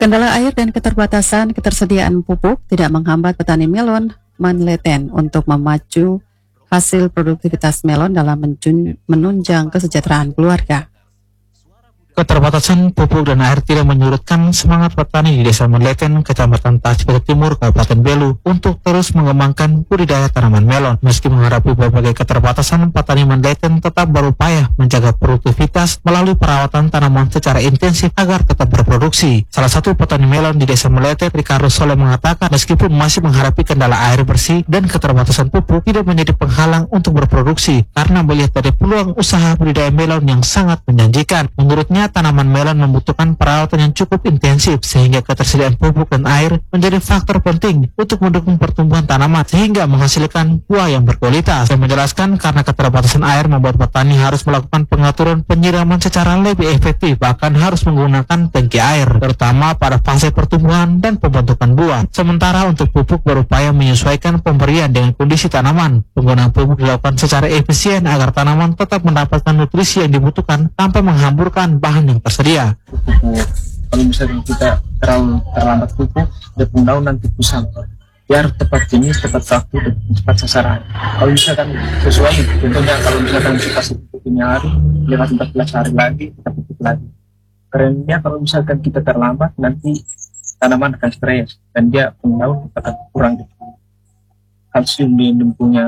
Kendala air dan keterbatasan ketersediaan pupuk tidak menghambat petani melon Manleten untuk memacu hasil produktivitas melon dalam menunjang kesejahteraan keluarga. Keterbatasan pupuk dan air tidak menyurutkan semangat petani di Desa Manleten, Kecamatan Tasbih Timur, Kabupaten Belu untuk terus mengembangkan budidaya tanaman melon. Meski menghadapi berbagai keterbatasan, petani Manleten tetap berupaya menjaga produktivitas melalui perawatan tanaman secara intensif agar tetap berproduksi. Salah satu petani melon di Desa Manleten, Ricardo Soleh, mengatakan meskipun masih menghadapi kendala air bersih dan keterbatasan pupuk tidak menjadi penghalang untuk berproduksi karena melihat dari peluang usaha budidaya melon yang sangat menjanjikan. Menurutnya, tanaman melon membutuhkan perawatan yang cukup intensif sehingga ketersediaan pupuk dan air menjadi faktor penting untuk mendukung pertumbuhan tanaman sehingga menghasilkan buah yang berkualitas. Dia menjelaskan karena keterbatasan air membuat petani harus melakukan pengaturan penyiraman secara lebih efektif, bahkan harus menggunakan tangki air, terutama pada fase pertumbuhan dan pembentukan buah. Sementara untuk pupuk berupaya menyesuaikan pemberian dengan kondisi tanaman. Penggunaan pupuk dilakukan secara efisien agar tanaman tetap mendapatkan nutrisi yang dibutuhkan tanpa menghamburkan bahan yang tersedia. Kalau misalnya kita terlambat pupuk, daun nanti kusam. Biar tepat jenis, tepat waktu, dan tepat sasaran. Kalau misalkan sesuai, contohnya kalau misalkan kita kasih pupuknya hari, lewat 14 hari lagi, kita pupuk lagi. Kerennya kalau misalkan kita terlambat, nanti tanaman akan stres dan dia daun akan kurang kalsium di punya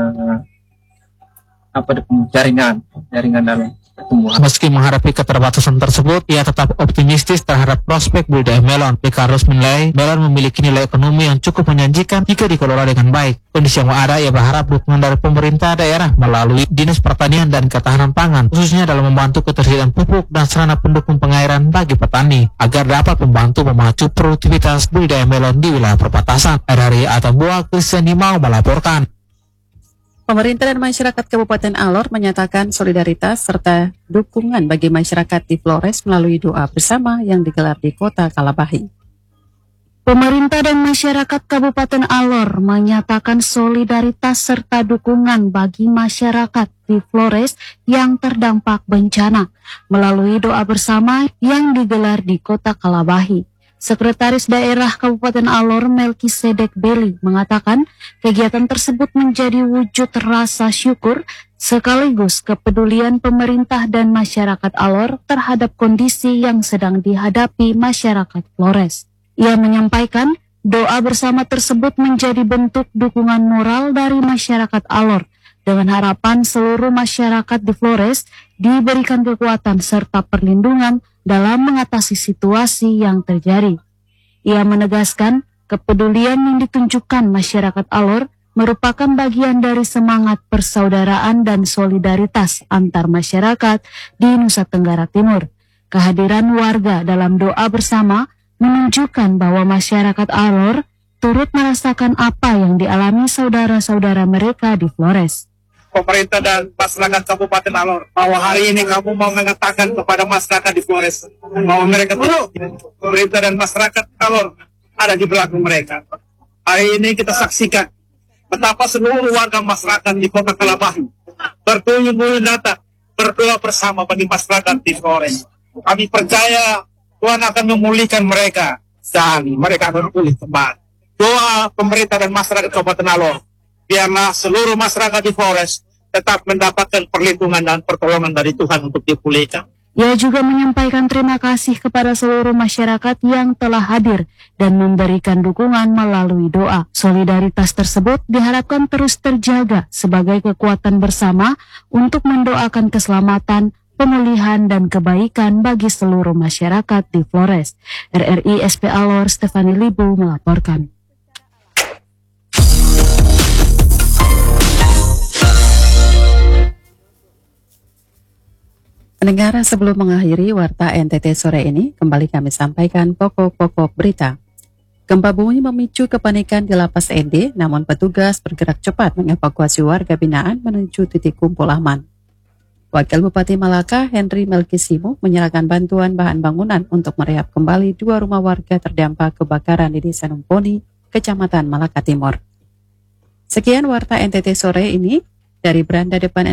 jaringan dalam. Meski menghadapi keterbatasan tersebut, ia tetap optimistis terhadap prospek budidaya melon. Ricardo menilai melon memiliki nilai ekonomi yang cukup menjanjikan jika dikelola dengan baik. Kondisi yang ada, ia berharap dukungan dari pemerintah daerah melalui Dinas Pertanian dan Ketahanan Pangan, khususnya dalam membantu ketersediaan pupuk dan sarana pendukung pengairan bagi petani, agar dapat membantu memacu produktivitas budidaya melon di wilayah perbatasan. Dari Atambua, Christian Dimau melaporkan. Pemerintah dan masyarakat Kabupaten Alor menyatakan solidaritas serta dukungan bagi masyarakat di Flores melalui doa bersama yang digelar di Kota Kalabahi. Pemerintah dan masyarakat Kabupaten Alor menyatakan solidaritas serta dukungan bagi masyarakat di Flores yang terdampak bencana melalui doa bersama yang digelar di Kota Kalabahi. Sekretaris Daerah Kabupaten Alor Melkisedek Beli mengatakan kegiatan tersebut menjadi wujud rasa syukur sekaligus kepedulian pemerintah dan masyarakat Alor terhadap kondisi yang sedang dihadapi masyarakat Flores. Ia menyampaikan doa bersama tersebut menjadi bentuk dukungan moral dari masyarakat Alor dengan harapan seluruh masyarakat di Flores diberikan kekuatan serta perlindungan dalam mengatasi situasi yang terjadi. Ia menegaskan kepedulian yang ditunjukkan masyarakat Alor merupakan bagian dari semangat persaudaraan dan solidaritas antar masyarakat di Nusa Tenggara Timur. Kehadiran warga dalam doa bersama menunjukkan bahwa masyarakat Alor turut merasakan apa yang dialami saudara-saudara mereka di Flores. Pemerintah dan masyarakat Kabupaten Alor bahwa hari ini kamu mau mengatakan kepada masyarakat di Flores bahwa mereka tahu pemerintah dan masyarakat Alor ada di belakang mereka. Hari ini kita saksikan betapa seluruh warga masyarakat di Kota Kalabahi bertuyun-tuyun datang berdoa bersama bagi masyarakat di Flores. Kami percaya Tuhan akan memulihkan mereka dan mereka akan pulih kembali. Doa pemerintah dan masyarakat Kabupaten Alor, biarlah seluruh masyarakat di Flores tetap mendapatkan perlindungan dan pertolongan dari Tuhan untuk dipulihkan. Ia juga menyampaikan terima kasih kepada seluruh masyarakat yang telah hadir dan memberikan dukungan melalui doa. Solidaritas tersebut diharapkan terus terjaga sebagai kekuatan bersama untuk mendoakan keselamatan, pemulihan, dan kebaikan bagi seluruh masyarakat di Flores. RRI SP Alor Stefani Libu melaporkan. Pendengar, sebelum mengakhiri Warta NTT sore ini, kembali kami sampaikan pokok-pokok berita. Gempa bumi memicu kepanikan di Lapas ND, namun petugas bergerak cepat mengevakuasi warga binaan menuju titik kumpul aman. Wakil Bupati Malaka, Henry Melkisimo, menyerahkan bantuan bahan bangunan untuk merehab kembali 2 rumah warga terdampak kebakaran di Desa Numponi, Kecamatan Malaka Timur. Sekian Warta NTT sore ini dari beranda depan